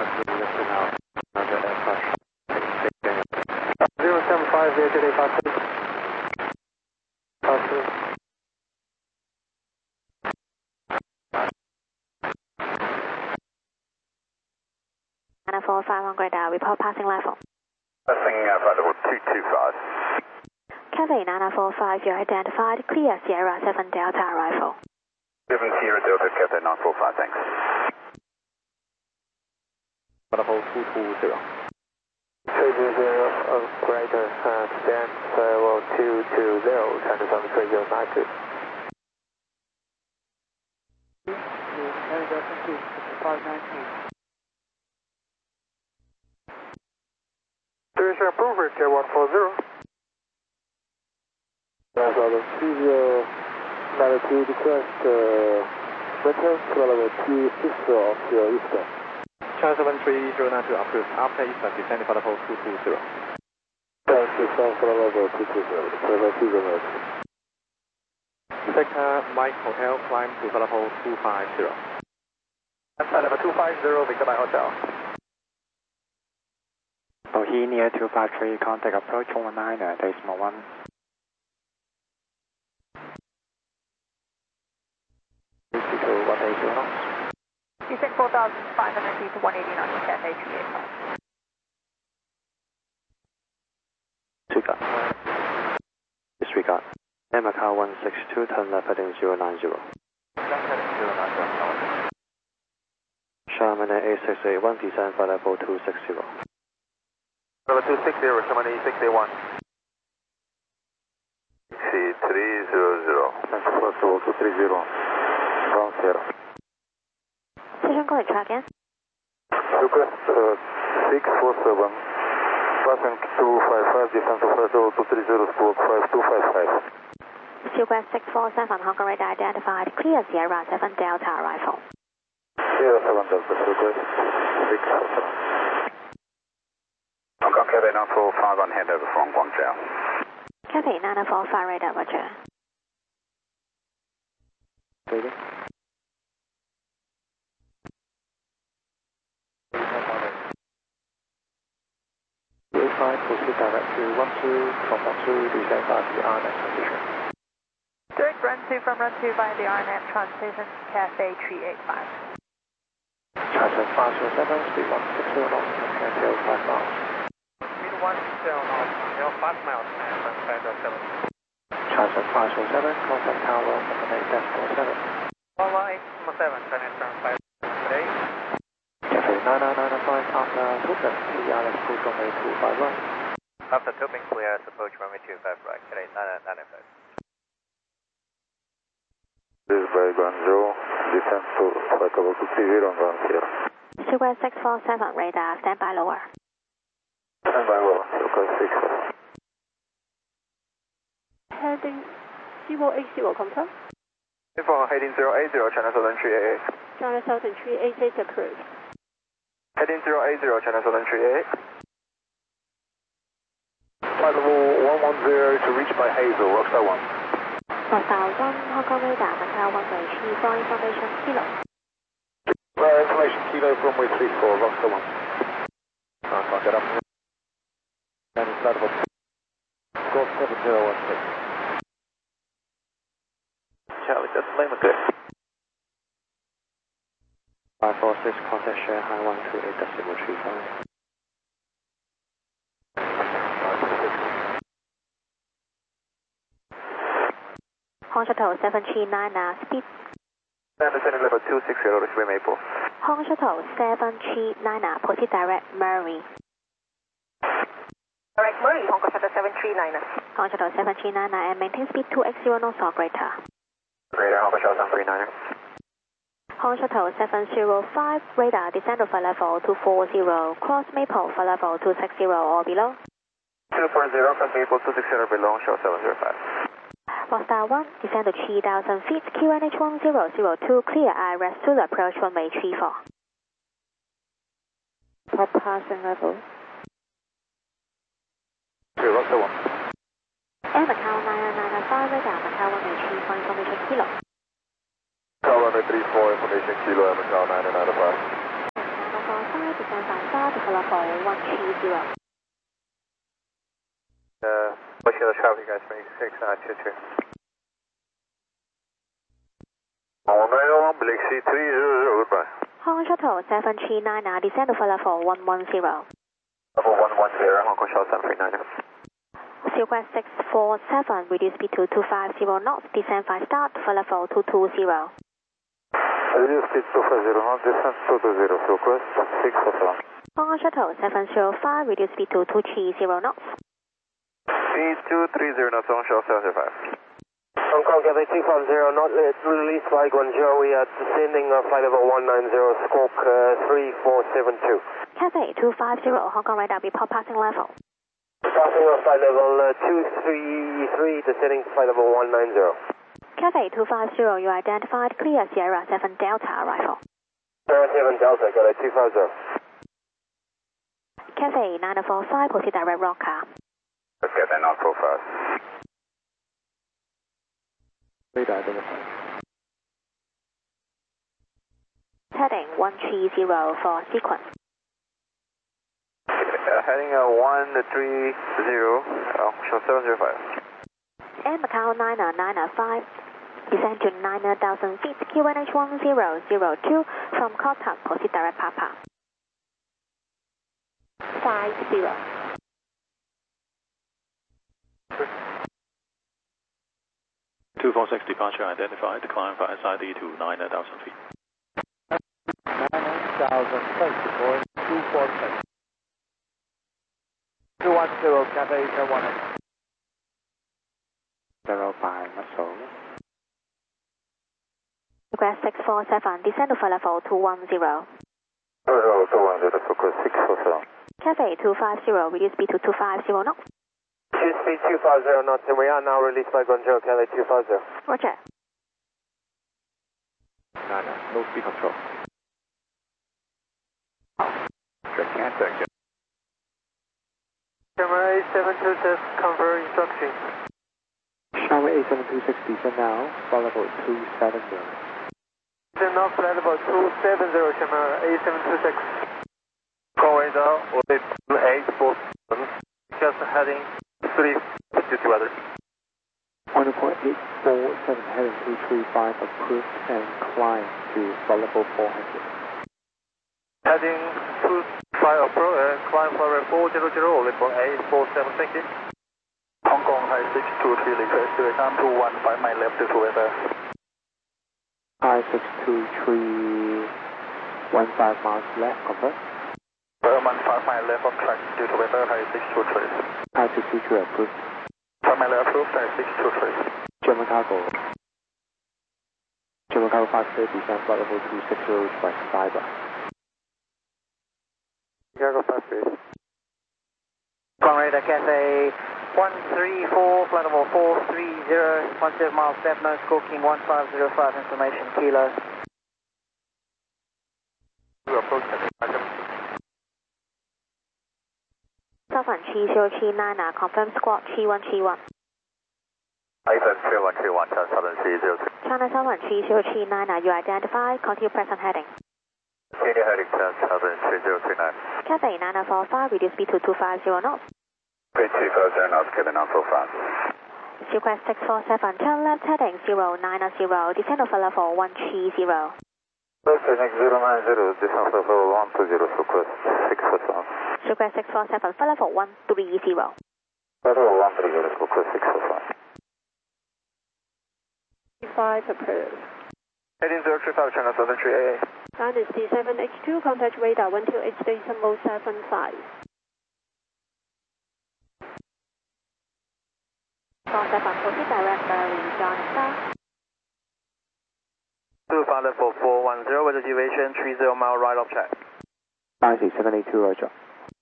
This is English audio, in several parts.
listen out. Another aircraft. 075 there today, Foxtrot. Foxtrot. 945 on radar, report passing level. Passing flight level 225. Cathay 945, you're identified, clear Sierra 7 Delta arrival. 7 Sierra Delta, Cathay 945, thanks. Flight level 220. 320, operator, stand level 220, China Southern 3092. Canada, thank you, 519. Duration approved, Tier 140. Southern 30, latitude request, return to level 26 of your eastern. China 73092 approved. After Eastern, descending flight level 220. Thank you, South level 220, level 220. Sector Mike Hotel, climb to flight level 250. Flight level 250, Victor Mike Hotel. Bohemia 253, contact approach 19, decimal 1. Descent 4,500 feet to 180 knots, Cathay 385. Disregard. Disregard. Air Macau 162, turn left heading 090. Left heading 090. Chamonix 8681, descend flight level 260. Level 260, Chamonix 681. C300. Level 230, ground zero. Station code, try again. Request 647, passing 255, descent to flight level 230, stroke 5255. Request 647, Hong Kong radar identified, clear Sierra 7 Delta arrival. Sierra 7 Delta, request 647. Hong Kong Cathay 945 on handover from Guangzhou. Cathay 945 radar, roger. Waiting. Proceed direct to 12, from 12, descend by the RNAV transition. Direct run 2 from run 2 via the RNAV transition, Cathay 385. Charter 507, speed 160 knots, and tail 5 miles. Speed 160 knots, tail 5 miles, and run 507. Charter 507, contact tower 78.7. Tower 8.7, turning turn 5 today. Cathay 9995, after token, CRS approach runway 25 right. After topping clear, approach runway 25 right, Cathay 9995. This is by Guangzhou, descent to flight level 230 on ground zero. Request 647, radar, stand by lower. Stand by lower, request 6. Heading 080, confirm. Info heading 080, China Southern 388. China Southern 388 approved. Heading 080, China Southern 388. Flight level 110 to reach by Hazel, Rockstar 1. Rockstar 1, Hong Kong radar, Macau 1-way 34, information kilo. Information kilo from way 34, Rockstar 1. Can't get up. And it's flight level Golf 7016. Charlie, just Lima, good. 546, contact Shanghai 128.35. Hong Shuttle 739, speed. Descending level 260 to Swim Maple. Hong Shuttle 739, proceed direct Murray. Direct Murray, Hong Kong Shuttle 739. Hong Shuttle 739 and maintain speed 280 knots or greater. Greater, Hong Kong Shuttle 739. Hong Shuttle 705, radar descend to flight level 240, cross Maple flight level 260 or below. 240, cross Maple 260 below, show 705. Rockstar 1, descend to 3,000 feet, QNH 1002, clear IRS to the approach runway 34. Top passing level. Rockstar 1. Air Macau 9995, radar Macau 134, information kilo. Macau 134, information kilo, Macau 9995. 945, descend for level 130. Pushing the traffic, guys, 2622. All 901, Black Sea 300, goodbye. Hong Kong Shuttle 739, descend for level 110. Level 110, Hong Kong Shuttle 739. Silkwest 647, reduce speed to 250 knots, descend 5 start for level 220. Reduce speed 250 knots, descend 220, Silkwest 647. Hong Kong Shuttle 705, reduce speed to 230 knots. Speed 230 knots, Hong Kong Shuttle 705. Hong Kong Cathay 250, not released by Guangzhou. We are descending flight level 190, squawk 3472. Cathay 250, Hong Kong radar report passing level. Passing on flight level 233, descending flight level 190. Cathay 250, you identified clear Sierra 7 Delta arrival. Sierra 7 Delta, Cathay 250. Cathay 945, proceed direct rocker. Let's get that 945. Radar identified. Heading 130 for sequence. Heading 130, show 705. And Macau 995, descend to 9,000 feet, QNH 1002 from Kotak, proceed direct Papa. 50. 246 departure identified, climb via side E to 9,000 feet. 9,000 feet, deploy 246. 210, Cathay 018. 05, Muscle. Request 647, descend to level 210. 210, focus 647. Cathay 250, reduce speed to 250 knots. Reduce speed 250 knots, and we are now released by Guangzhou, Cathay 250. Roger. No speed control. Check contact. Camera A72 confirm instruction. Shanghai A7260, descend now, flight level 270. Descend now, flight level 270, camera A726. Conway down, orbit 847, just heading 352 weather. 1.847, heading 235, approved and climb to flight level 400. Heading 25 approach and climb for 400, level 847, thank you. Hong Kong High 623, request to return to 15 mile left to weather. High 623, 15 miles left, confirm. 15 mile left on track due to weather, High 623. High 623, approved. 5 mile approved, High 623. German cargo. German cargo 530, descend flight level 260 by Cyber. Cargo 530. Conway to Cathay 134, flight level 430, 17 miles left, no squawking 1505, information, kilo. To approach Southern 3039, confirm squawk 3131. Ivan 3131, Southern 302. China Southern 3039, you identify, continue present heading. Continue heading Southern 3039. Cathay 945, reduce speed to 250 knots. Speed 250 knots, Kevin 945. Request 647, turn left heading 090, descend over level 130. Left heading 090, descend level 120, request 647. Request 647, for level 130. Level 130, request 647. 5 approved. Heading 035, China Southern 3AA. Dynasty 7H2, contact radar 128 station 075. 47, proceed direct Berlin, John Star. 25 level 410, weather deviation 30 mile right of track. Dynasty 782, roger.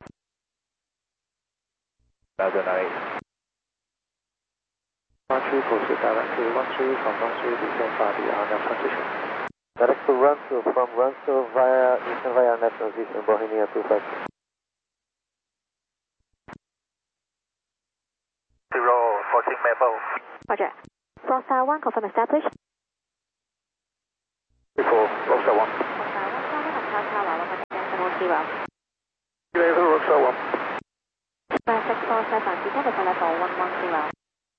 998. 13, proceed direct to 13 from 13, descend by the RNAV transition. Direct to run through from run through via Eastern via RNAV transition, Bohemia 25. 014 Maple. Roger. Foxtrot 1, confirm established. Before, Foxtrot 1. Foxtrot 1, Charlie, Macau Tower, 110. QA Roxo 1. 5647, descend to flight level 110.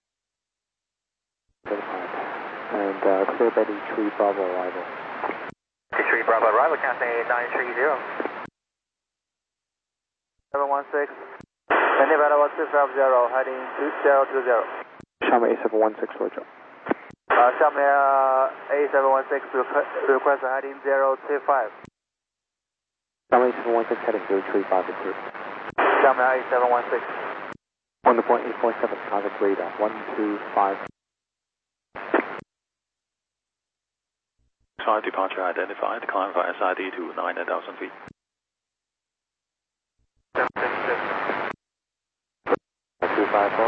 And clear Betty 3 Bravo arrival. 3 Bravo arrival, Cathay 930. 716. Any available 250, heading 2020. Xiamen A716, Roger. Xiamen A716, request heading 025. Xiamen A716 heading 035 approved. Xiamen A716. On the point 847, target radar 125. Side departure identified. Climb via SID to 9,000 feet. 254.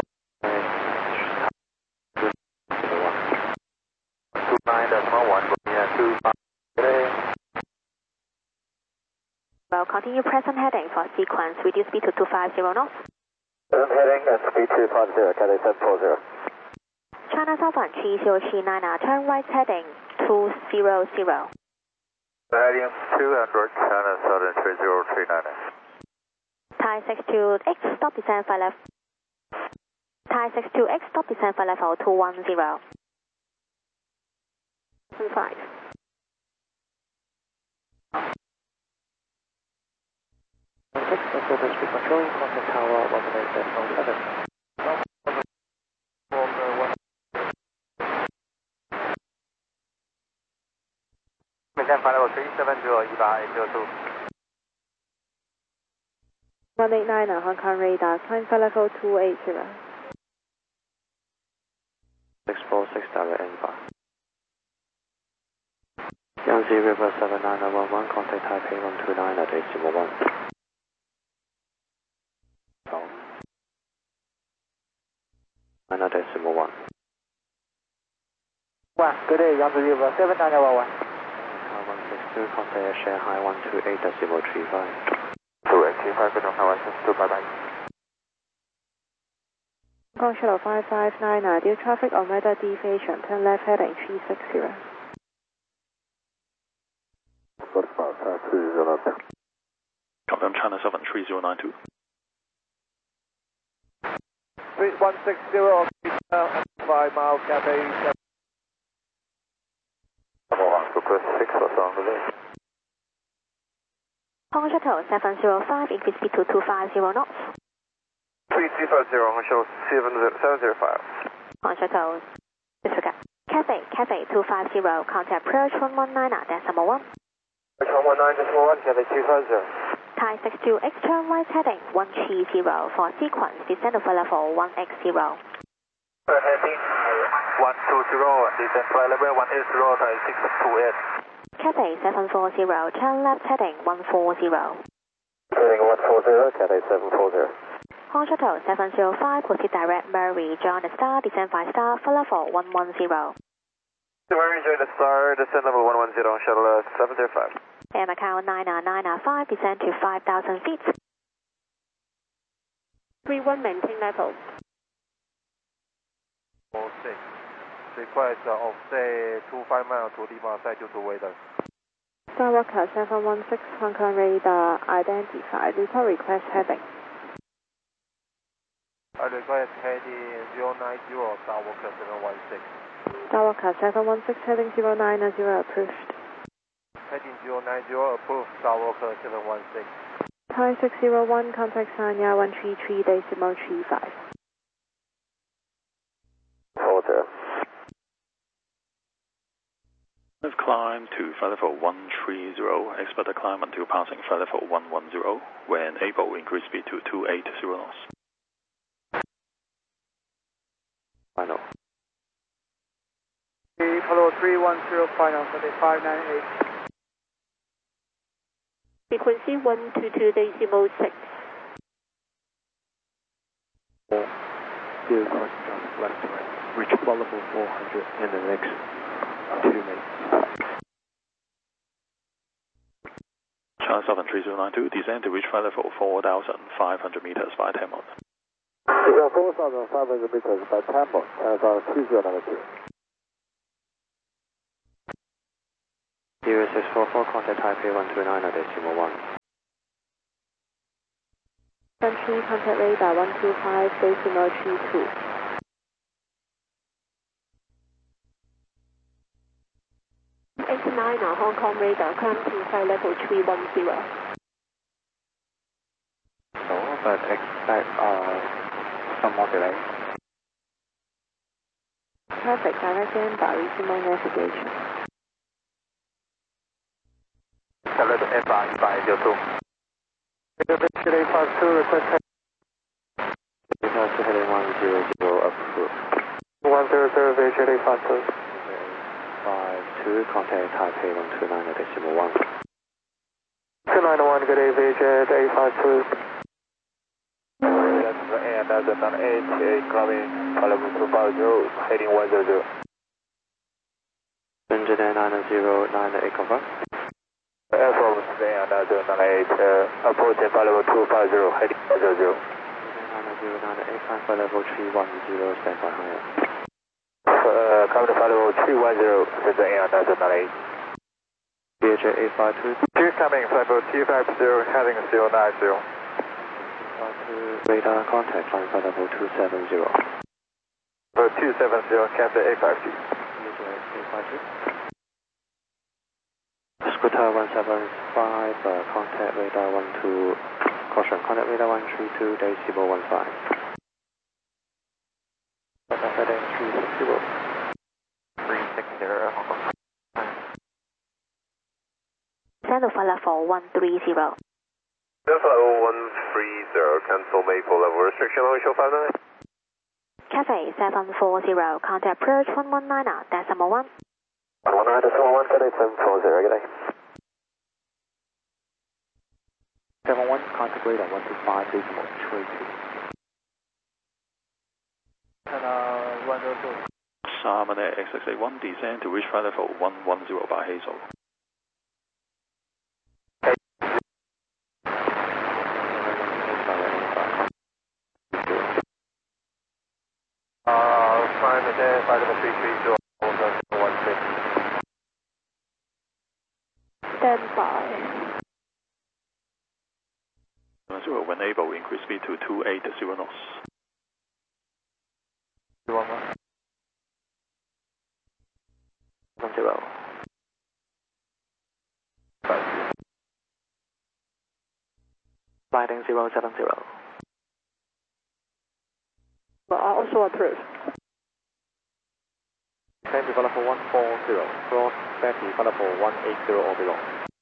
Well, continue present heading for sequence. Reduce speed to 250 knots. Present heading and speed 250, Cathay 740. China Southern 3039, turn right heading 200. Heading 200, China Southern 3039. Thai 62X, stop descent flight level. Thai 62X, stop descent flight level 210. 5. Surface speed controlling contact tower 18.7. Descend flight level 370, 1802. 189, Hong Kong radar, climb flight level 280. 646 direct inbound. Yangtze River 79011, contact Taipei 129 at 801. Another decimal 1. Good day, Yangtze River 79011. 162, contact Shanghai 128.35. 2835, good Hong 162, bye bye. Hong Kong Shuttle 559, deal traffic on radar deviation, turn left heading 360. confirm China Southern 3092. 3160, 5 miles, Cathay 7. Request 6 for sound delay. Hong Kong Shuttle 705, increase speed to 250 knots. 3350, Hong Shuttle 705. Hong Kong Shuttle, disregard. Cathay 250, contact approach 119, decimal 1. Approach 119.1, Cathay 250. Thai 62X, turn right heading 130 for sequence, descend to flight level 1X0. Heading 120, descend flight level 180, Thai 628. Cathay 740, turn left heading 140. Heading 140, Cathay 740. Hong Shuttle 705, proceed direct Murray, join the star, descend 5 star, flight level 110. Murray, join the star, descend level 110, Shuttle 705. And Macau 995, descend to 5,000 feet. 31, maintain level. 46. Request offset 25 miles to Lima side due to weather. Skywalker 716, Hong Kong radar identified. Report request heading. I request heading 090, Skywalker 716. Skywalker 716, heading 090, approved. Heading 090, approved, Skywalker 716. Thai 601, contact Sanya 133.35. Order. Have climbed to flight level 130, expect the climb until passing flight level 110. When able, increase speed to 280 knots. Final. Follow 310, final, Cathay 598. Frequency 122.6. 0 cross traffic left to right. Reach flight level 400 in the next 2 minutes. China Southern 3092, descend to reach flight level 4,500 meters by 10 knots. 4,500 meters by 10 knots, China Southern 3092. 0644, contact Taipei 129 at decimal 1. Country, contact radar 125, decimal 32. Hong Kong radar, climb to flight level 310. So, but expect some more delay. Perfect, direct amber, resume navigation. Hello to FR 502. Today 52, request heading 100 approved. 100, VHA 52. 52, contact Taipei 129.1. 291, good day, VHA 852. That's the air, that's the 8, coming, level 250, heading 100. Engineer 9098, confirm. Air Force, the air, that's the 98, approaching level 250, heading 100. 9098, climb for level 310, stand by higher. Come to level 310, that's the air, that's the 98. VHA 852. 2 coming, level 250, heading 090. Radar contact, flying for level 270. 270, cancel 852. Scooter 175, contact radar 12, caution, contact radar 132, decimal 15. Heading 360. 360, Hong Kong. Send to flight level 130. Delta 130, cancel Maple level restriction, show 59. Cathay 740, contact approach 119, decimal 1. 119, decimal 1, good day, 740, good day. 71, contact radar 125, decimal 32. 102. Salmon Air X681, descend to reach flight level 110 by Hazel. Climb again, flight level 330, 150. Stand by. 0, when able, increase speed to 280 knots. 10. Sliding 070. Also approved. Climb to level 140, cross Betty, level 180 or below.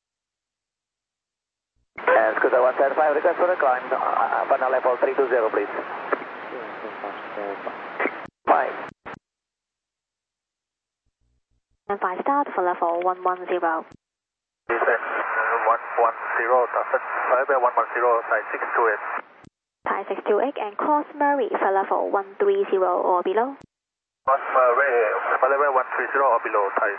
And Scooter 175, request for a climb, but now level 320, please. 5. And 5 start for level 110. 110, 110, 628. Thai 628 and cross Murray for level 130 or below. Cross Murray, for level 130 or below, Thai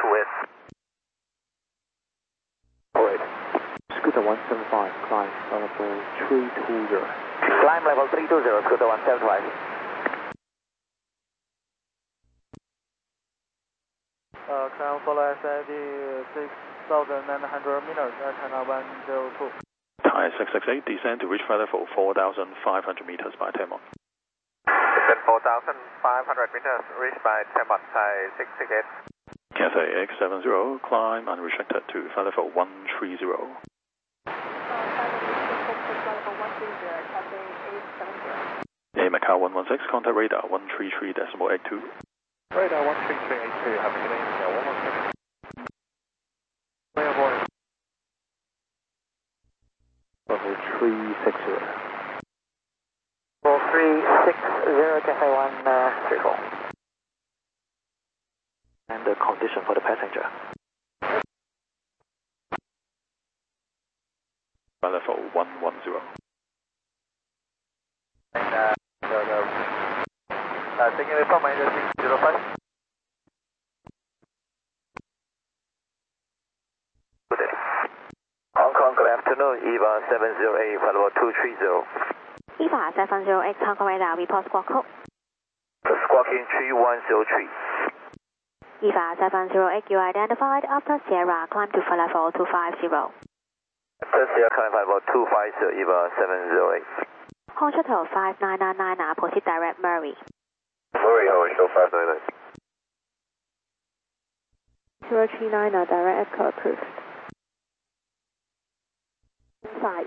628. Alright. Scooter 175, climb level 320. Climb level 320, Scooter 175. Climb for SID 6,900 meters, China 102. Thai 668, descend to reach flight level 4,500 meters by 10 knots. Descend 4,500 meters, reached by 10 knots, Thai 668. Cathay X70, climb unrestricted to flight level 130. Air Macau 116, contact radar 133.82. Radar 13382, have a good evening, 116. Clear voice. Level 360. Level 360, Cafe 134. And the condition for the passenger. Flight level 110. And taking it from minus 605. Good day. Hong Kong, good afternoon, EVA 708, flight level 230. EVA 708 Hong Kong radar, report squawk code. Squawking 3103. EVA 708, you are identified after Sierra, climb to flight level 250. After Sierra, climb level 250, EVA 708. Hong Shuttle 5999, proceed direct Murray. Murray, Hong Shuttle 599. 039, direct echo approved. 5.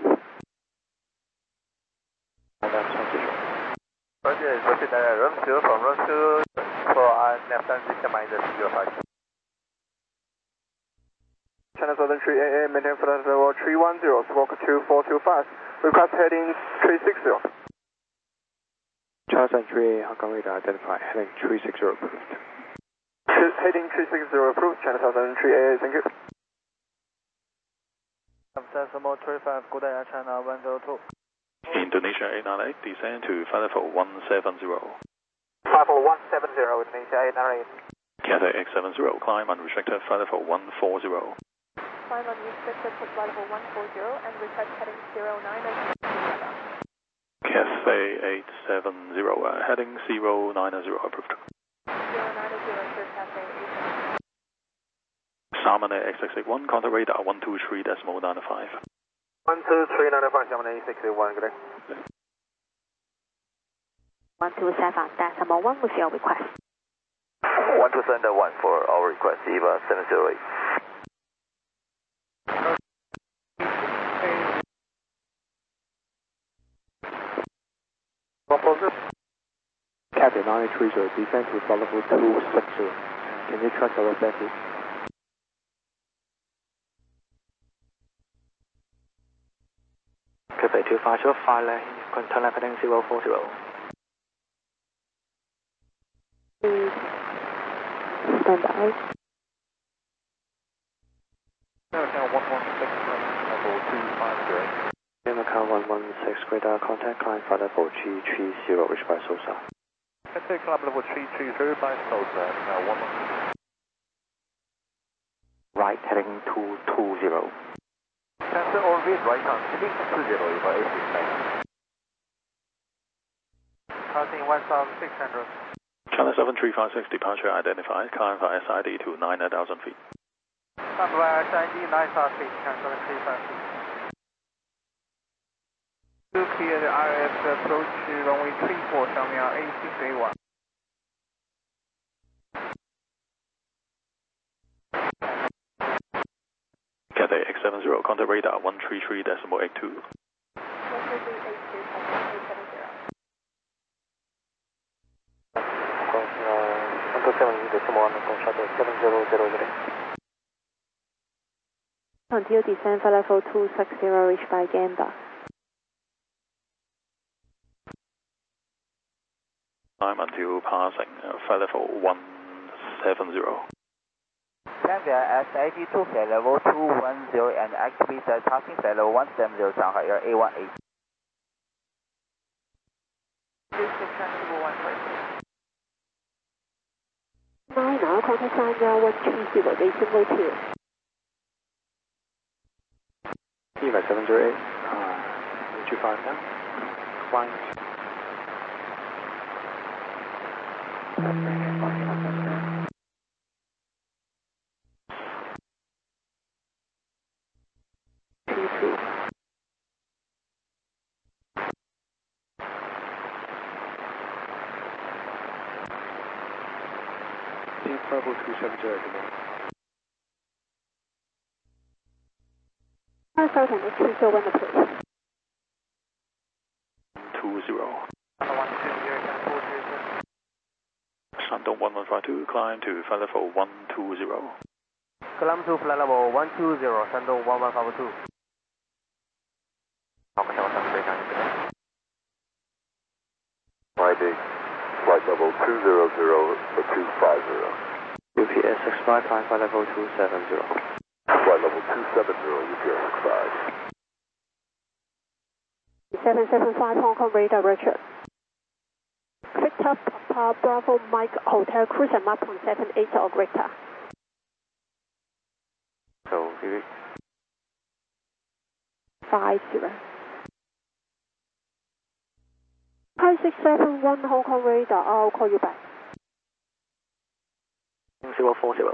Roger, proceed direct run 2 from run 2 for left transition -05. China Southern 3AA, maintain flight level 310, squawk 2425. Request heading 360. China Southern 3AA, Hong Kong radar identified, heading 360 approved. Heading 360 approved, China Southern 3AA, thank you. Decimal 35, good day, China 102. Indonesia 898, descend to flight level 170. 54170, Indonesia 898. Cathay X70, climb unrestricted flight level 140. Climb unrestricted to flight level 140 and request heading 09 and Cathay 870, heading 090 approved. 090 for Cathay 870. Salmon X681, contact radar 123.95. 12395, Salmon 861, good day. 127.1 with your request. 127.1 for our request, EVA 708. Cathay 930, descend to flight level 260. Can you track our taxi? Cathay 250, fire lane, contact left heading 040. Stand by. Macau 116, level 250. Macau 116, radar contact, climb flight level 330, reached by Sosa. Cathay climb level 330 by Sosa, Macau 116. Right, heading 220. Cathay orbit right on, heading 20 over 86. Passing 1600. China 7356, departure identified, climb via SID to 9,000 feet. Climb via SID 9,000 feet, China 7356. To clear the RF approach runway 34, 上面 A6A1. Cathay X70, contact radar 133.82. 127.1, Until descend flight level 260, reached by Gamba. Time until passing flight level 170. Gambia SID 2 flight level 210 and activate the passing flight level 170 Shanghai Air A18. 9 contact sign 130, reasonable 2. EVA 708, 225 now. Climb. Level 270 at the moment. China Southern 301 approved. 20. Shandong 1152, climb to flight level 120. Climb to flight level 120, Shandong 1152. ID, flight level 200 for 250. UPS 65, climb flight level 270. Flight level 270, UPS 65. 775 Hong Kong radar, Richard. Victor Papa Bravo Mike Hotel, cruise and map on 78 of Victor. So, 50. 5671 Hong Kong radar, I'll call you back. 040.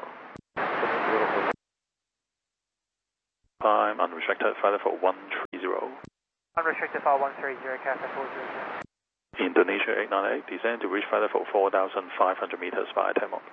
Climb unrestricted flight level 130. Unrestricted file 130, Cafe 400. Indonesia 898, descend to reach flight level 4,500 meters by 10 knots.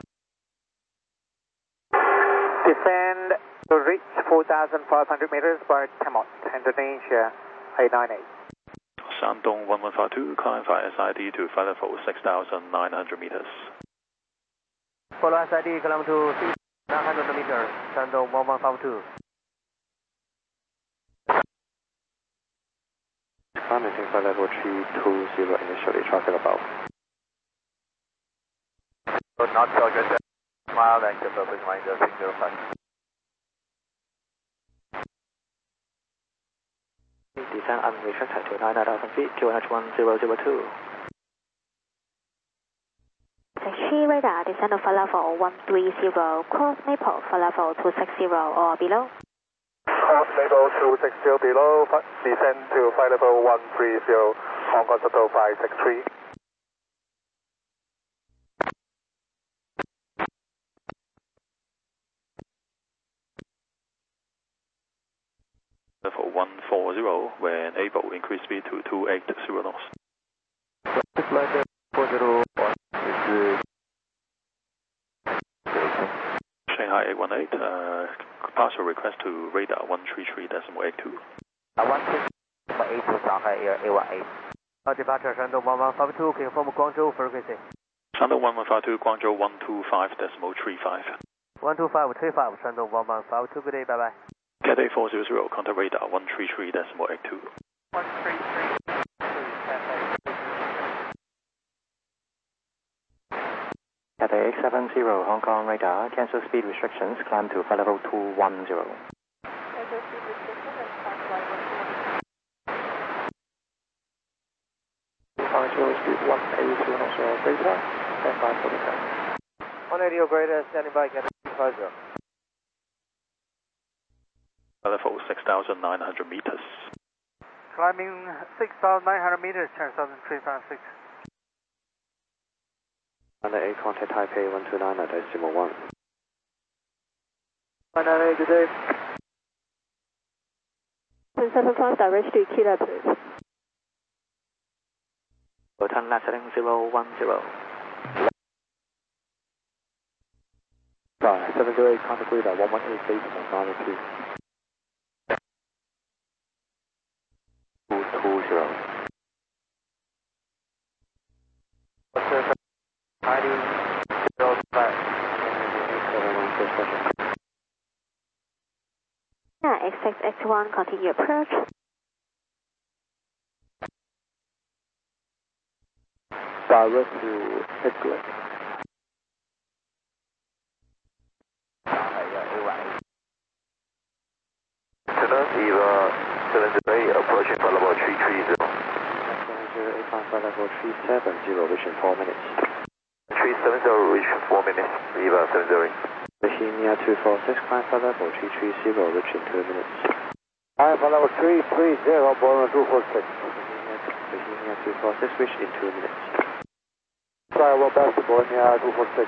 Descend to reach 4,500 meters by 10 knots, Indonesia 898. Shandong 1152, climb via SID to flight level 6,900 meters. Follow SID, climb to 6,900 meters, Shandong 1152. Climbing flight level 320 initially, traffic above. Not so good. Mile length of open winder 605. Descend unrestricted to 9,000 feet, QNH 1002. Taxi radar, descend to flight level 130, cross Maple, flight level 260 or below. Cross Maple 260 below, descend to flight level 130, Hong Kong Shuttle 563. Level 140, when able, increase speed to 280 knots. Flight 401 is Shanghai 818, partial request to radar 133.82. 133.82, Shanghai Air 818. Departure Shandong 1152, can you inform Guangzhou frequency? Shandong 1152, Guangzhou 125.35. 125.35, Shandong 1152, good day, bye bye. Cathay 400, contact radar 133.82. 133. Cathay 870, Hong Kong radar, cancel speed restrictions, climb to flight level 210. Cancel speed restriction and climb flight 250, speed 180 knots operator, stand by for the test. 180 operator, standing by, Cathay 250. Level 6,900 meters. Climbing 6,900 meters, turn 356. 198, contact Taipei 129.1. 198, good day. 1075, direct to Kilo, please. Hotel left setting 010. 708, contact radar 118, base on 92. 220. ID 05. XX1, continue approach. Direct to Hickley. Eva 708, approaching flight level 330. 708, flight level 370, reaching 4 minutes. 370, reach 4 minutes. Eva 708. Virginia 246, climb flight level 330, reaching 2 minutes. Climb flight level 330, Boeing 246. Virginia 246, reach in 2 minutes. Fly level back to Boeing 246.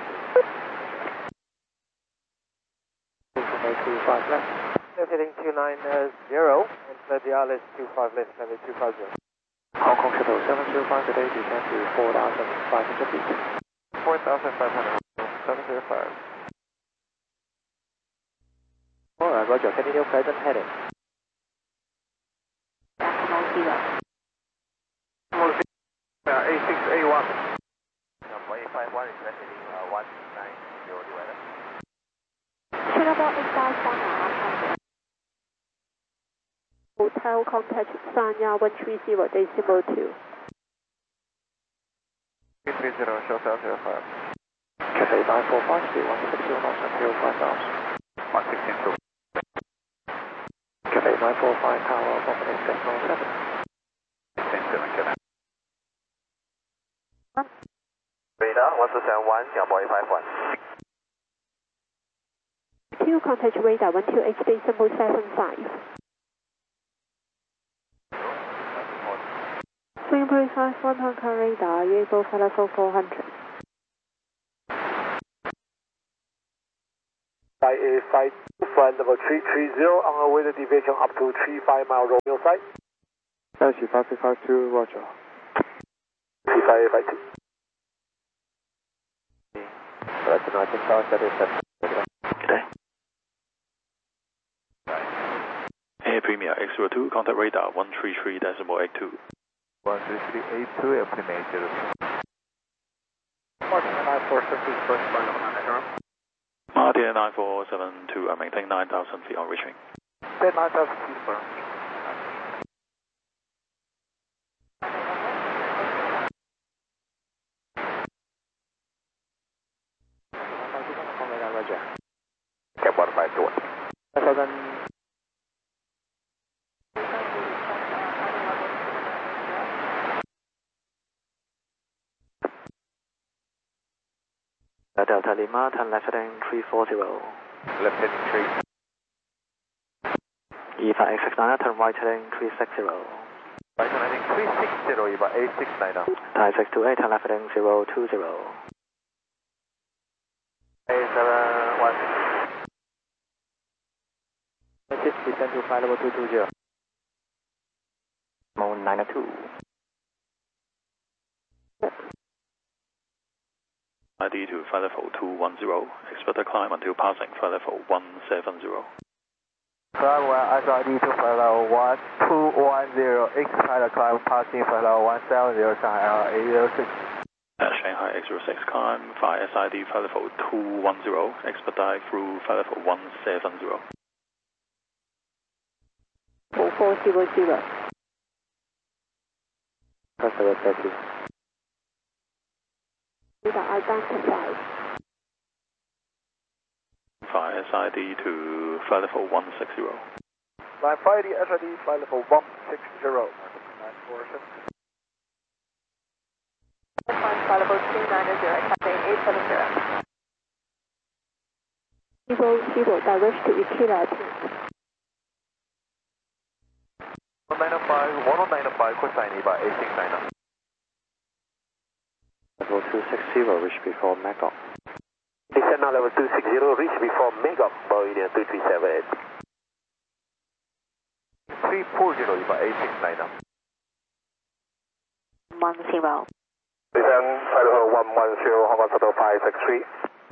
25 left. Heading 290 and flight the Alice 25 left, Cathay 250. Hong Kong Shuttle 705, today descend to 4,500 feet. 4,500, 705. Alright, Roger, continue present heading. Decimal 0. A6A1. Number 851 is heading 190 divided. Singapore 851, Hotel contact Sanya 130, decimal 2. 330, show 05. Cathay 945, speed 160 knots until 5,000. 116. Cathay 945, tower 1 minute, decimal 7. 167, Cathay. Radar 1271, Singapore 851. Q contact radar 128, decimal 75. Singapore 51, Hong Kong radar, you go for level 400. By A52, flight level 330, on our way to deviation up to 35 mile Romeo site. Galaxy 5352, roger. 5852. That's an Arctic South, that is Good day. Air Premier X02, contact radar 133.82. 13382, airplane 80. Martin 9472, I maintain 9,000 feet on reaching. 9,000 feet per. Cap 152. Delta Lima, 10 left heading 340. Left heading 3. EVA A69, turn right heading 360. Right heading 360, EVA A69. Thai 628, turn left heading 020. A71. Descend to flight level 220. Mode 902. ID to flight level 210, expect the climb until passing flight level 170. Climb SID to flight level 1210, X-Pilot climb passing flight level 170, Shanghai 806. Shanghai X06 climb via SID flight level 210, expedite through flight level 170. 4400. Customer 30. Radar identified. Via SID to flight level 160. Line 5D SID flight level 160. 947. Flight level 290, Cathay 870. Zero, direct to Ikeda. 1905, cosine EVA A69. Level 260, reach before Magog. Descend now level 260, reach before Magog, Boeing 2378. 340, EVA A69. 10. Descend flight level 110, Hong Kong Total 563.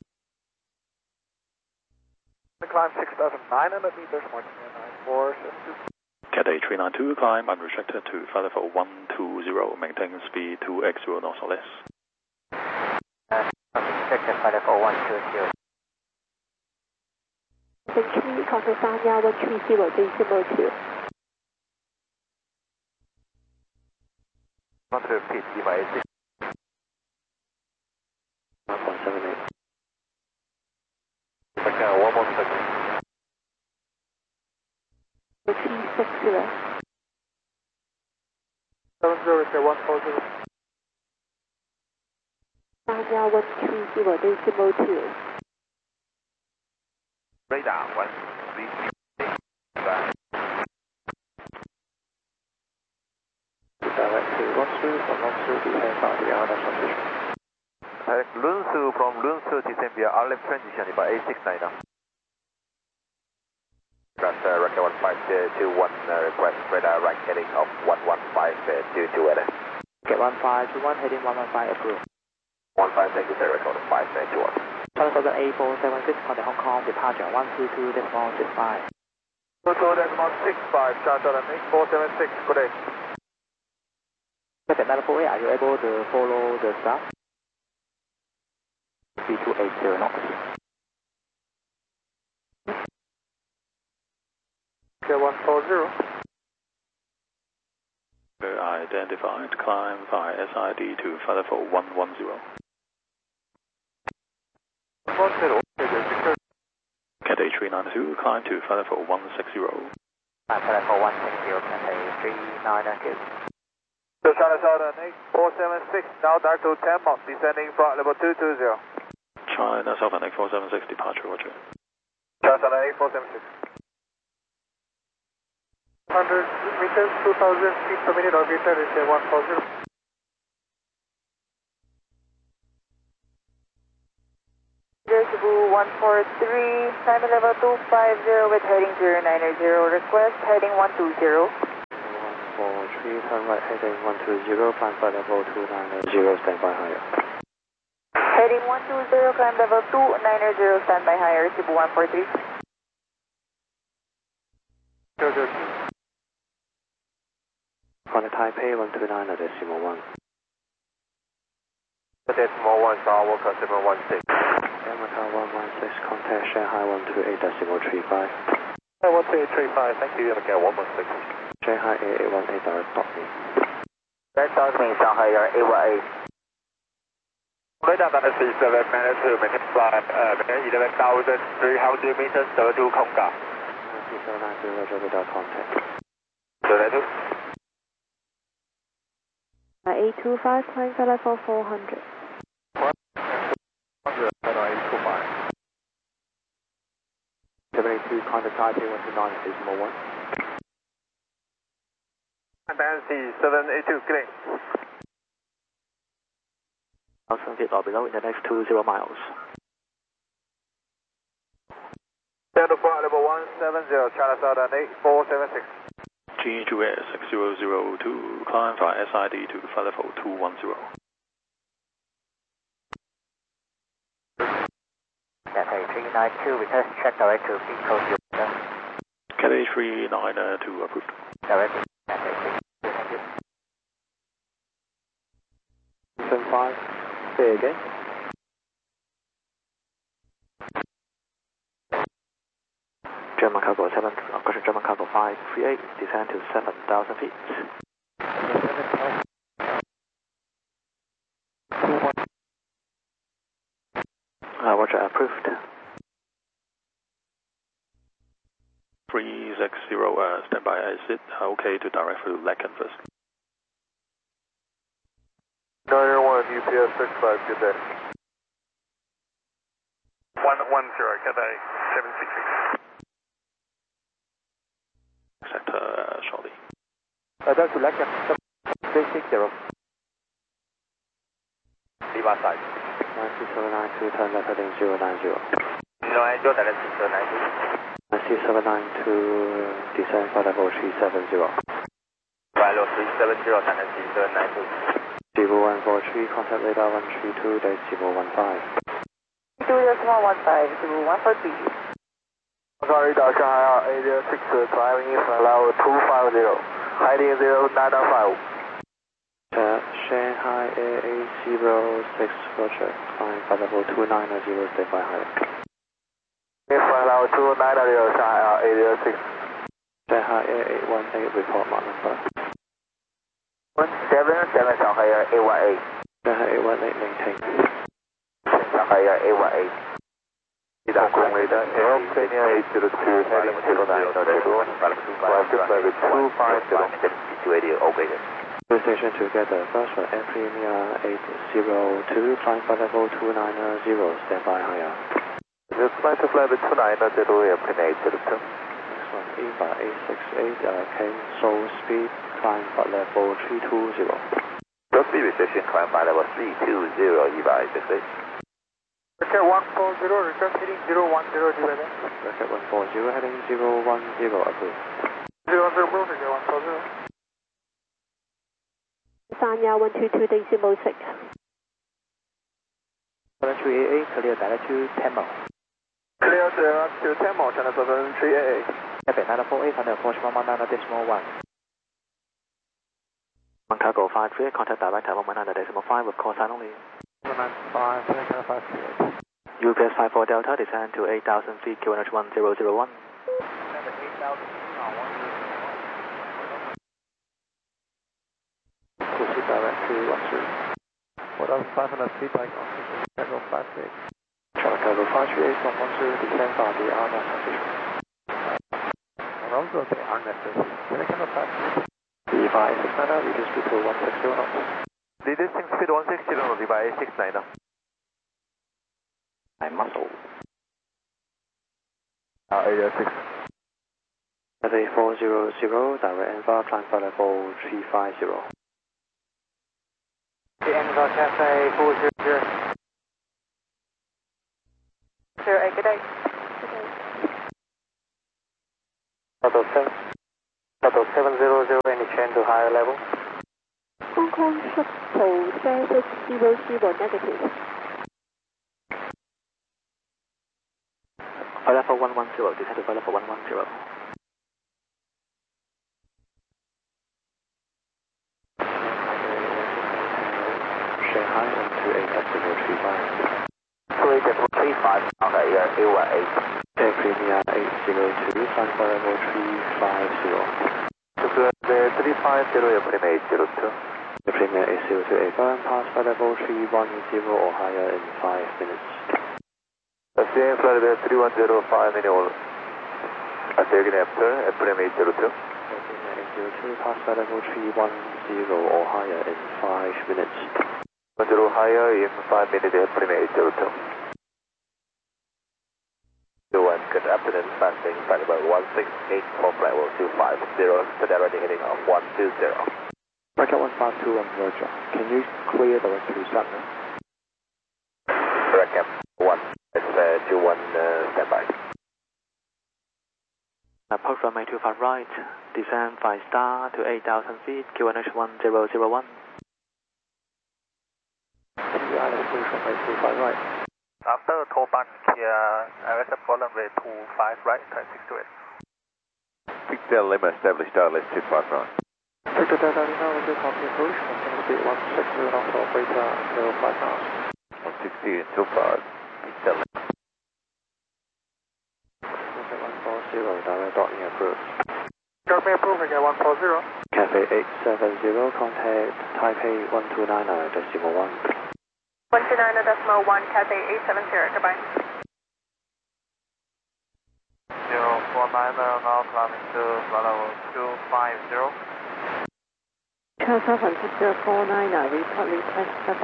Climb 6,900 meters, marking 9472. Cathay 392, climb unrestricted to flight level 120, maintain speed 2x0 knots or less. Unrestricted flight level 120. Century, contact Sanya 130, decimal 2. 100 feet, EVA A69. 1.78. Okay, one more second. 360. 70, 140. Sanya 130, decimal 2. Radar 133. Direct to Lotsu, from Lotsu, descend via the other transition. Lunsu from Lunsu, descend via RLF transition, EVA A69. Rocket 15221, request radar right heading of 11522 LS. Get 1521, heading 115 approved. 15, thank you, sir, record 521. Charlie Southern A476, contact Hong Kong, departure 122.65. 22.65, Charlie Southern 8476, good day. Captain 948, are you able to follow the staff? B280 knots. Okay, 140. Identified, climb via SID to flight level 110. 110, Cathay 392, climb to flight level 160. Flight level 160, Cathay 392. So Charlie Southern 8476, now direct to 10 knots, descending flight level 220. China Southern 8476, departure, roger. Charlie Southern 8476. 100 meters, 2000 feet per minute, orbiter is 140. Cebu 143, climb level 250 with heading 090, request heading 120. 43, turn right heading 120, climb flight level 290, stand by higher. Heading 120, climb level 290, stand by higher, Cebu 143. 002. Contact Taipei 129.1. Decimal 1, Star Walker 716. Macau 116, contact Shanghai 128.35. 12835, thank you, Macau 116. Shanghai 8818, direct stop me. Direct stop me, Shanghai 818. Radar Dynasty 7, minus 2, maintain flight, 11,300 meters, 72 Konga. 792, Roger, without contact. 792. 825, climb flight level 400. 782, contact Taipei 129.1. Dynasty 782, clear. Sunset or below in the next 20 miles. Delta flight level 170, China Southern 8476. GUS 6002, climb via SID to flight level 210. Cathay 392, request check direct to Pico 0. Cathay 392 approved. Direct to Cathay 392, thank you. 75, say again. German cargo 7, question German cargo 538, descend to 7,000 feet. Roger, approved. 360, standby exit, okay to direct through Lacan first. 901 UPS 65, good day. 110, Cathay 766. Sector shortly. That's Lacan 360. Levi side. 92792, turn left heading 090. 090, Dynasty 792. 92792, descend flight level 370. Flight level 370, Dynasty 792. Cebu 143, contact radar 132.015. 2.15, Cebu 143. Sorry, Shanghai 806, climbing flight level 250, heading 095. Shanghai AA06, Roger, climb flight level 290, stay by higher. Flight level 290, Shanghai 806. Shanghai AA818, report mark number. 177, Shanghai 818. Shanghai 818, maintain. Shanghai 818. Hong radar, Kenya 802, heading 09, flight 250. Okay. Two station together, first for Premier 802, climb flight level 290, stand by higher. This flight to flight 290, airplane 802. Next one, EVA 868, cancel speed, climb flight level 320. Speed restriction, climb flight level 320, EVA 868. Record 140, request heading 010, divided. Record 140, heading 010, approved. 010, record 140. Sanya 122.06. 7388, clear direct to Tamil. Clear direct to Tamil, China Southern 388. Cathay 948, under approach 119.1. Cargo 53, contact direct at 119.5 with call sign only. 195, China 538. UPS 54 Delta, descend to 8,000 feet, QNH 1001. Proceed direct to 13. 4,500 feet, like oxygen, Cargo 58. Cargo 538, 112, descend by the RNAV position. And also the RNAV position. Cargo 58. EVA 869, leading speed to 160 knots. Leading speed 160 knots, EVA 869. Muscle. 806. Cathay 400, direct Enva, climb flight level 350. The Enva Cathay 400. 08, good day. Auto 10. Shuttle 700, any change to higher level? Hong Kong Shuttle 700 negative. Flight level 110, descend to flight level 110. Shanghai 128.035. 28035, okay, A18. Air Premier 802, flying flight level 350. The 350, Air Premier 802. Air Premier 802, and pass flight level 310 or higher in 5 minutes. Same flight level 3105 minimal. Taking after, Air Premier 802. Air Premier 802, pass flight level 310 or higher in 5 minutes. 10 higher in 5 minutes, Air Premier 802. Good afternoon, passing flight level 168 for flight level 250, to directly heading of 120. Rocket 152 on Roger. Can you clear the rest of your standard? Rocket 1, it's 21 standby. Approach runway 25 right, descend 5 star to 8,000 feet, QNH 1001. Island approach runway 25 right. After Toban, clear RSF for runway 25 right, 2628. Victor Lima established RLS 25 right. Victor Delta Lima, radio copy approach, maintain speed 160 knots, operator 05 knots. 160 and 25, Victor Lima. 140, direct docking approved. Docking approved, again 140. Cafe 870, contact Taipei 1299.1. 129.1, Cathay 870, goodbye. 049, now climbing to flight level 250. Charles 1049, report request 7.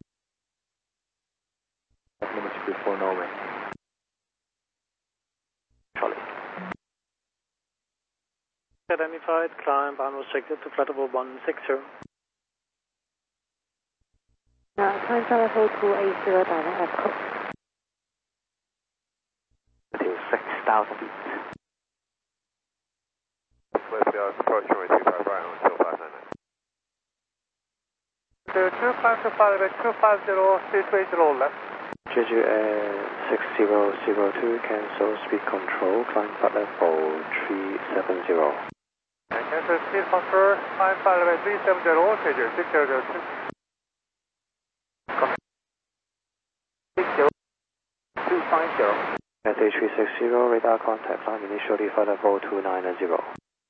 Minutes before Norway. Charlie. Identified, climb and restricted to flight level 160. Climb flight level 280, direct approach. To 6,000 feet. Approach runway 25 right on 2599. The 2525, 250, left. Jeju Air 6002, cancel speed control, climb flight level 370. Cancel speed control, climb flight level 370, Jeju 6002. 250. Cathay 360, radar contact, climb initially flight level 290.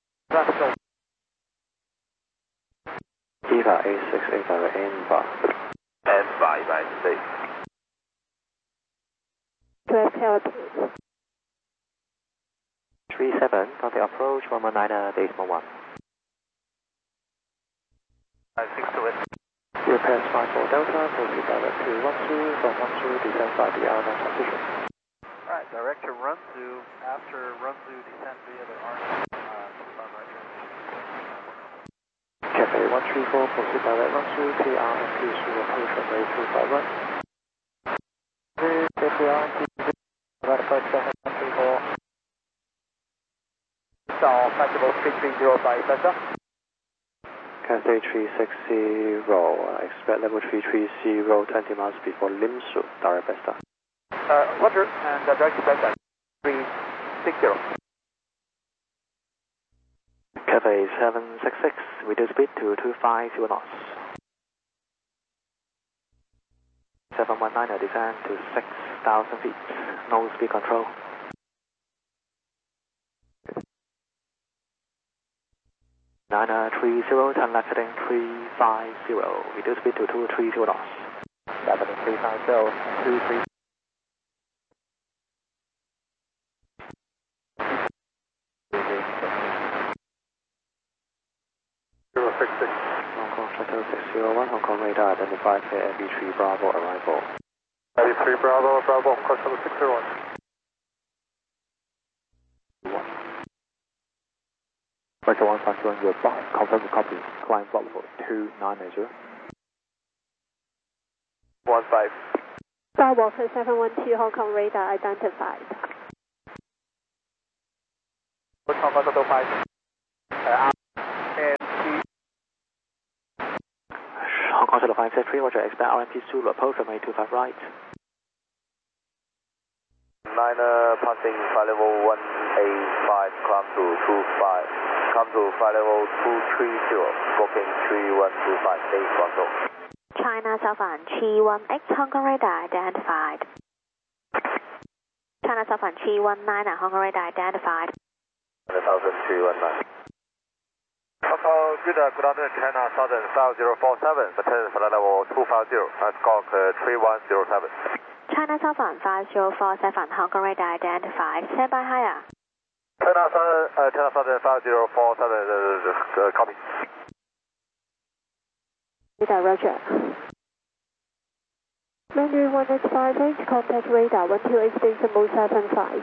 Eva 868, direct N-bar. N-bar, United States. 12 tower, please. 37, contact approach, 119.1. 628. Repair 54 Delta, proceed direct to 12, from 12, descend by the R9 transition. Alright, direct to run through, after run through, descend via the R9. Cafe 134, proceed direct run through, PR and P3 approach runway 25 right. Right approach 134. Star, flexible 330 by Delta. Cathay 360, expect level 330, 20 miles before Limsu, direct Besta. Roger, and direct to Besta 360. Cathay 766, reduce speed to 250 knots. 719, descend to 6,000 feet, no speed control. Niner 30, turn left heading 350, reduce speed to 230 knots. Left heading 350, 230. Hong Kong Shuttle 601, Hong Kong radar identified AB3 Bravo arrival. AB3 Bravo, Bravo, Hong Kong Shuttle 601. Roger 151, your box, confirm the copy, climb flight level 290. 15. Starwalker 712, Hong Kong radar identified. Hong Kong Shuttle 5. Hong Kong 0563, Roger, expect RMP Zulu, approach from 825 right. Niner passing flight level 185, climb to 25, come to flight level 230, scorpion 3125, stay Guangzhou. China Southern 318 Hong Kong radar identified. China Southern 319 Hong Kong radar identified. 319. Good afternoon, China Southern 5047, maintain flight level 250, Squawk 3107. China Southern 5047 Hong Kong radar identified. Stand by higher. China Southern 5047, copy. Radar, Roger. Mandarin 1858, contact radar 128 decimal 75.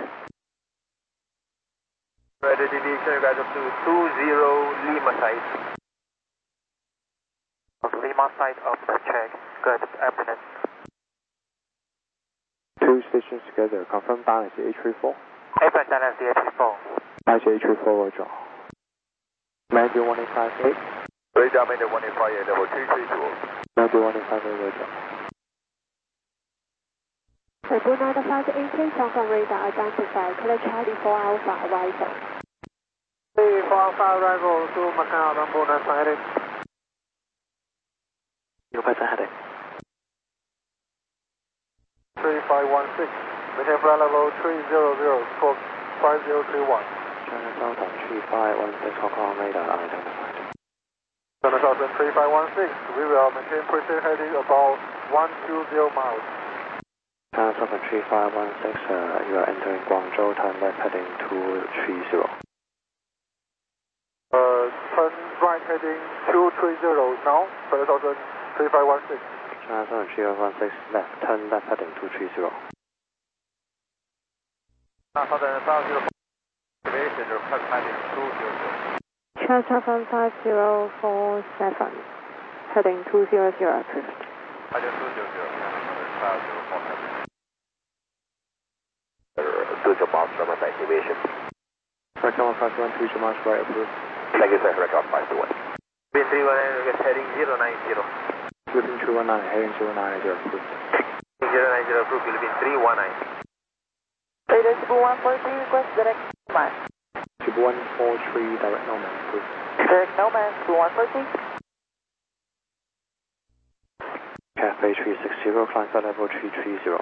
Ready deviation, you guys up to 20 Lima side. Lima side up the check. Good, abstinence. Two stations together, confirm balance H34. Abstinence balance H34. Balance H34, Roger. Mandarin 1858. Radar Mandarin 1858, level 332. Mandarin 1858, Roger. Mandarin 9588 Hong Kong radar identified. Clear Charlie 4 Alpha arrival. 4 Alpha arrival to Macau, Rumble 95 heading. Your person heading. 3516, maintain flight level 300, stroke 5031. China Southern 3516 Hong Kong radar identified. China Southern 3516, we will maintain precision heading about 120 miles. China Southern 3516, you are entering Guangzhou, turn left heading 230. Turn right heading 230 now, China Southern 3516. China Southern 3516 left, turn left heading 230. China Southern 50, activation, request heading 200. China Southern 5047, heading 200 approved. Heading 200, China Southern 5047. 2 miles from activation. Record 521, 2 miles right approved. Thank you, sir. Record 521. Bin 319, heading 090. Philippine 219, heading 090 approved. 090 approved, Philippine 319. Radar Cebu 143, request direct man. Cebu 143, direct Nomad approved. Direct Nomad, Cebu 143. Cafe 360, climb flight level 330.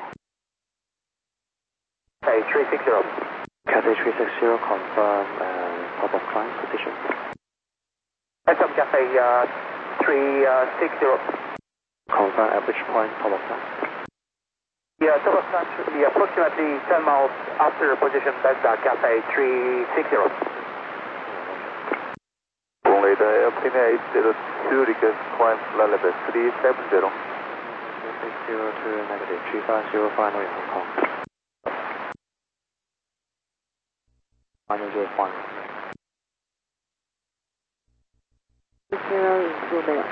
Hey, 360. Cafe 360, confirm top of climb position. Heads up, Cafe 360. Confirm average point, top of climb. Yeah, top of climb should be approximately 10 miles after position. That's Cafe 360. Only the airplane 802, request climb flight level 370. 360 to negative 350, final in Hong Kong. Final 05. 0 in 2 minutes.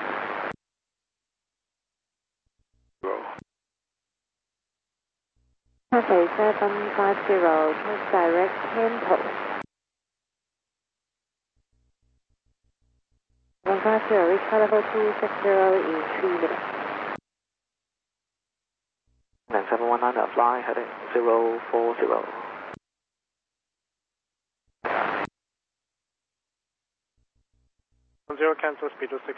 Cafe 750, take direct tempo. 150, reach flight level 260 in 3 minutes. 9719, fly heading 040. Zero cancel speed to 6.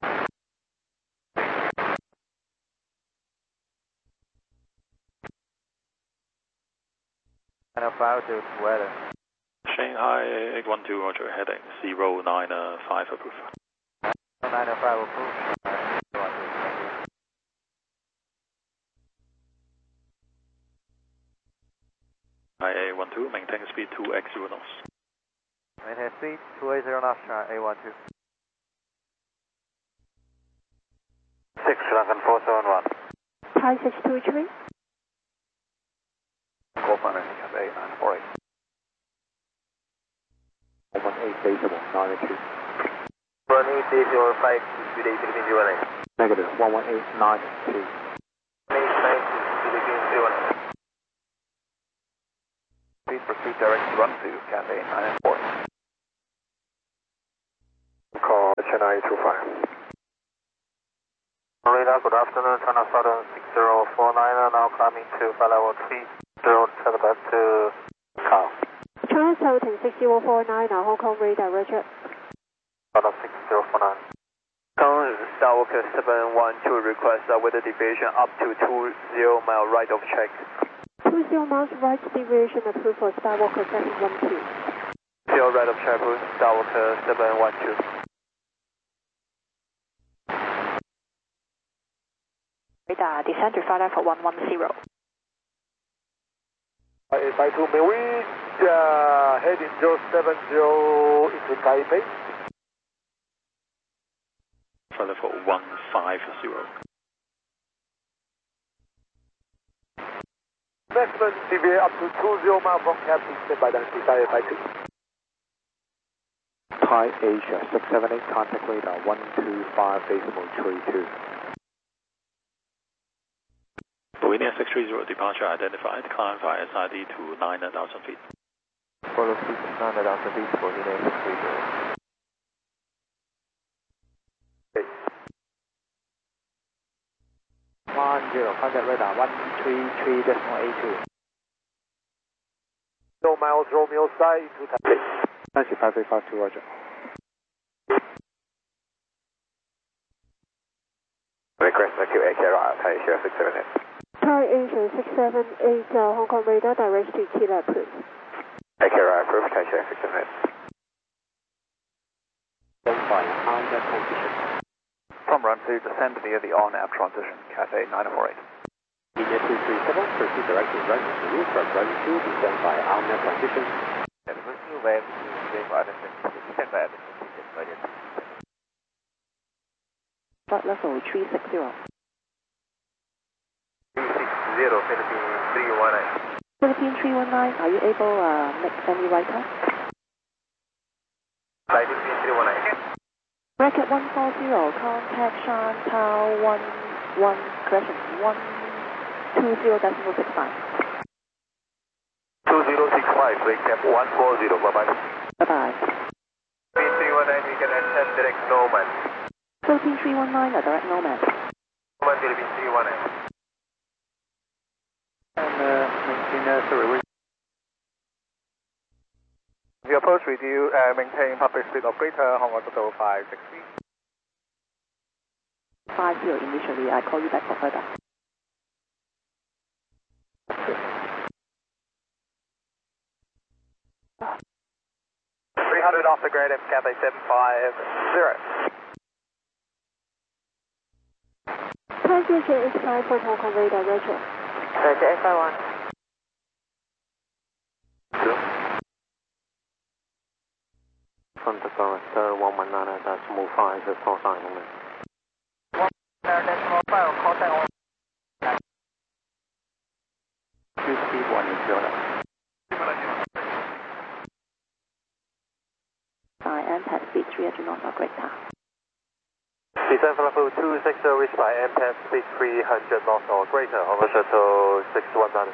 And a 52 weather. Shanghai 812, Roger, heading 095 approved. 905 approved. IA12, maintain speed 2x0 knots. Maintain speed 280 knots, A12. 611 Thai 623. Call final Cafe 948. 18 decimal 92. 18 decimal 5 to the Philippine 319. Negative 11892. 892 to the Philippine 319. Please proceed direct run to Cafe 940. Chennai 25. Radar, good afternoon, China Southern 6049, now climbing to flight level 30, check back to Cal. China Southern 6049, Hong Kong radar, Roger. Southern 6049. Skywalker 712 request weather deviation up to 20 mile right of check. 20 miles right deviation approved for Skywalker 712. 0 right of check, Skywalker 712. Radar, descend to flight level 110. 852, may we heading 070 into Taipei? Flight level 150. Maximum deviate up to 20 miles from Captain, stand by Dynasty Thai 852. Thai Asia 678, contact radar 125.32. Slovenia 630 departure identified, climb via SID to 9,000 feet. Follow seat 9,000 feet, Slovenia 630. 10, contact radar 133.82. 0 miles Romeo side into Taipei. 9552, Roger. Request QA Carol, Thai Asia 678. Thai Asia 678, Hong Kong radar, direct to Kilo approved. Thai Carol approved, Thai Asia 678. On-net transition. From run 2, descend near the on-app transition, Cathay 948. India 237, proceed direct to run 2 from run 2, descend by on-net transition. Flight level 360. 360, Philippine 319. Philippine 319, are you able to make any right turn? Flight Philippine 319. Bracket 140, contact Shantou 120.65. 2065, break cap 140, bye-bye. Bye-bye. Philippine 319, we can attend direct Nomad. Philippine 319, a direct Nomad. Nomad, Philippine 319. Sorry, the approach with you, maintain public speed of greater Hong Kong total 560. 50 initially, I call you back for further. 300 off the grade, Cathay 750. Thai Asia 851, Hong Kong radar, Roger. Roger, 851. From the director 119.5 call sign only. 1.5, contact on. Speed 180. By MPAD speed 300 knots or greater. Descend flight level 260, reach by MPAD speed 300 knots or greater, over shuttle 619.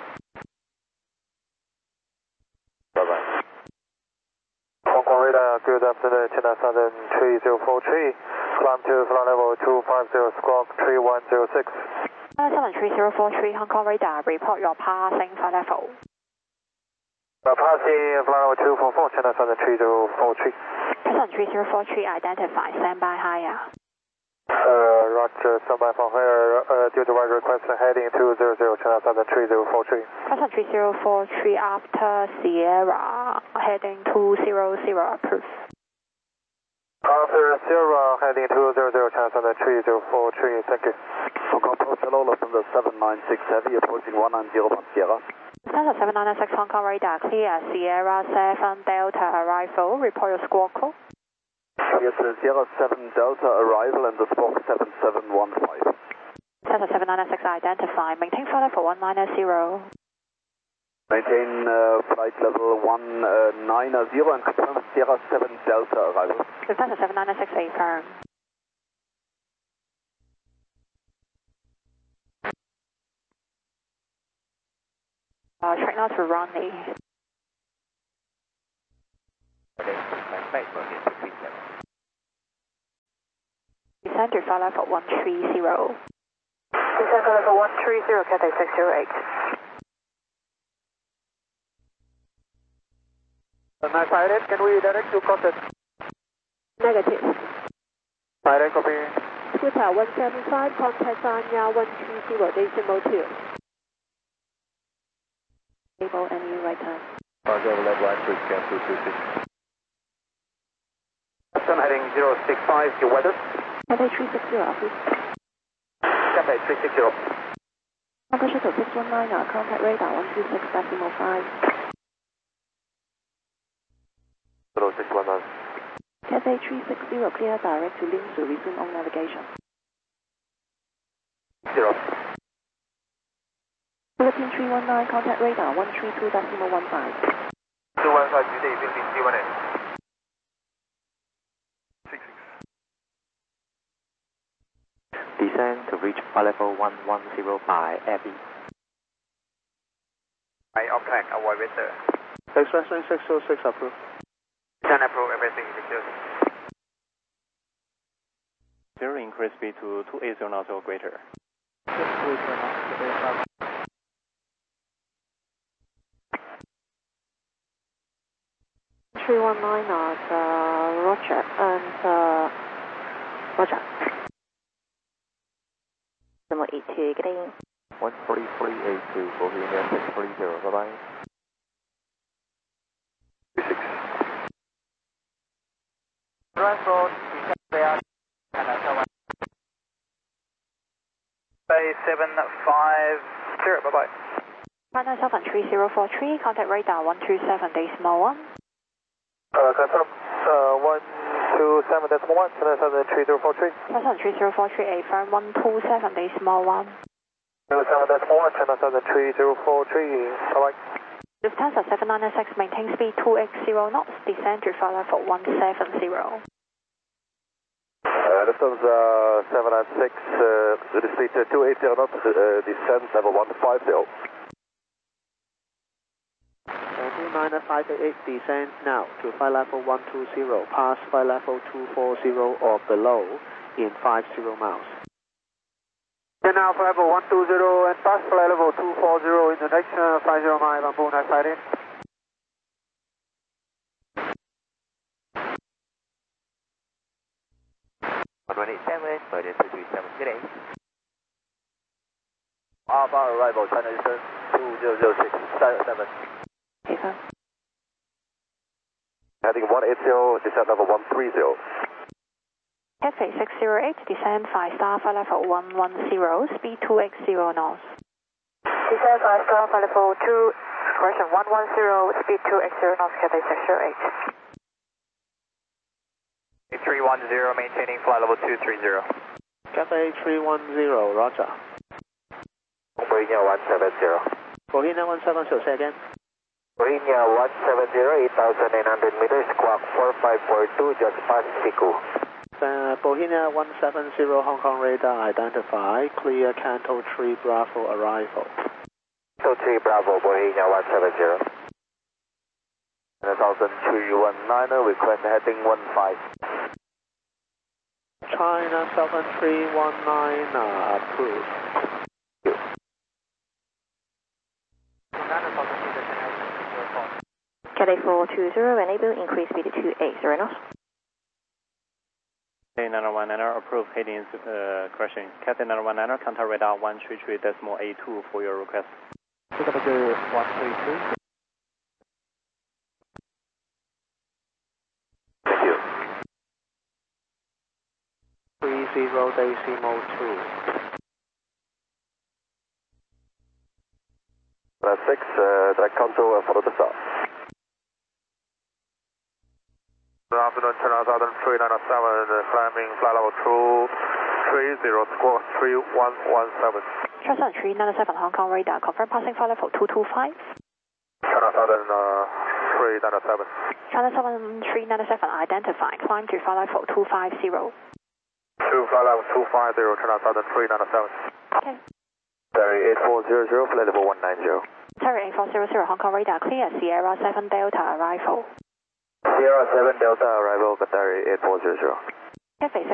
Bye-bye. Hong Kong radar, good afternoon, China Southern 3043, climb to flight level 250, squawk 3106. China 3043, Hong Kong radar, report your passing flight level. Passing flight level 244, China Southern 3043. China 3043, identify, stand by higher. Roger, standby for higher, due to right request heading 200, China Southern 3043. China 3043, after Sierra, heading 200, approved. After Sierra, heading 200, China Southern 3043, thank you. Hong Kong Post Hello, from the 796 Heavy, approaching 190 Sierra. Center 796 Hong Kong radar, clear Sierra 7 Delta arrival, report your squawk code. Yes, Sierra 7 Delta arrival and the squawk 7715. Center 796 identify, maintain flight level 190. Maintain flight level 190 and confirm Sierra 7 Delta arrival. Center 796 affirm. Track now to Ronnie. descend to flight level 130. Descend level 130, Cathay 608. Nice pilot, can we direct to contact? Negative. Pilot, copy. Scooter 175, contact Anya 130.2. Able and you right turn. Roger, left line, switch cam 226. Custom heading 065, your weather. Cathay 360, please. Cathay 360. Number shuttle 619, contact radar 126.5. 0619. Cathay 360, clear direct to Linsu, resume on navigation. 0. Philippine 319, contact radar 132.15. 215,局地并并 T18. Descend to reach flight level 110 by Abbey. Right, on track, avoid winter. Expression 606 approved. Descend approved, everything secure. 0 increase speed to 280 knots or greater. 319 Roger and Roger. Number 82, get in. 13382, Bohemia 630, bye bye. 26. Transport, Bay 750, bye bye. China 73043, contact radar 127.1. Confirm 127.1, China 73043. China 73043, affirm 127.1. 27.1, China 73043, bye bye. Lufthansa 796, maintain speed 280 knots, descend to flight level 170. Lufthansa 796, with speed 280 knots, descend level 150. 29588, descend now to flight level 120, pass flight level 240 or below in 50 miles. And now flight level 120 and pass flight level 240 in the next 50 miles, Bamboo, nice sighting. Today. Alpha arrival, China Eastern 2006, 7. Affirm. Heading 180, descent level 130. Cathay 608, descend 5-star flight level 110, speed 280 knots. Descend 5-star flight level 110, speed 280 knots, Cathay 608. 310, maintaining flight level 230. Cathay 310, roger. Bohemia 170. Bohemia 170, say again. Bohemia 170, 8,900 meters, squawk 4542, just past Siku. Bohemia 170, Hong Kong radar identify, clear Canto 3 Bravo arrival. Canto 3 Bravo, Bohemia 170. 1,319, request heading 15. China 7319, approved. Cathay 420, enable increase speed to 280 knots. Cathay 919, approved heading correction. Cathay 919, contact radar 133.82 for your request. 133. Thank you. 30.2. That's 6, direct control, follow the start. Good afternoon, China 397, climbing flight level 230, squawk 3117. China 397, Hong Kong radar, confirm passing flight level 225. China 397. China 7397, identified, climb to flight level 250. To flight level 250, China 397. Okay. Terry 8400, flight level 190. Terry 8400, Hong Kong radar, clear, Sierra 7 Delta arrival. Sierra 7 Delta arrival, Qatari 8400. Cathay